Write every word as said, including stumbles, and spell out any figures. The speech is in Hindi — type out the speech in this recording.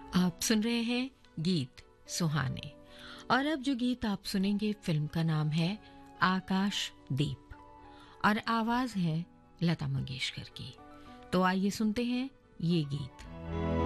आप सुन रहे हैं गीत सुहाने और अब जो गीत आप सुनेंगे फिल्म का नाम है आकाश दीप और आवाज है लता मंगेशकर की। तो आइए सुनते हैं ये गीत।